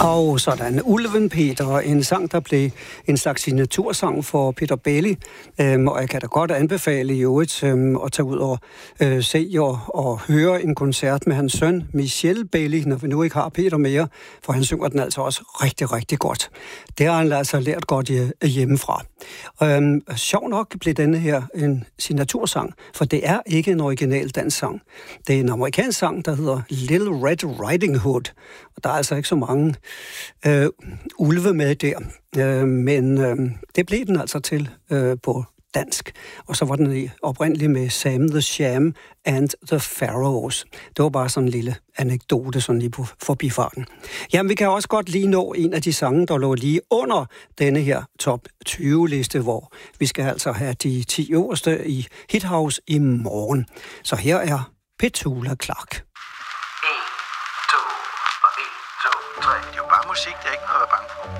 Og sådan, Ulven Peter, en sang, der blev en slags signatursang for Peter Belli. Og jeg kan da godt anbefale i øvrigt at tage ud og se og høre en koncert med hans søn, Michel Belli, når vi nu ikke har Peter mere, for han synger den altså også rigtig, rigtig godt. Det har han altså lært godt hjemmefra. Sjov nok blev denne her en signatursang, for det er ikke en original dansk sang. Det er en amerikansk sang, der hedder Little Red Riding Hood. Og der er altså ikke så mange ulve med der. Men det blev den altså til på dansk. Og så var den oprindeligt med Sam the Sham and the Pharaohs. Det var bare sådan en lille anekdote, sådan lige på forbifarten. Jamen, vi kan også godt lige nå en af de sange, der lå lige under denne her top 20-liste, hvor vi skal altså have de 10 øverste i Hit House i morgen. Så her er Petula Clark. 1, 2 og 1, 2, 3. Det er jo bare musik, det er ikke noget at være bange for.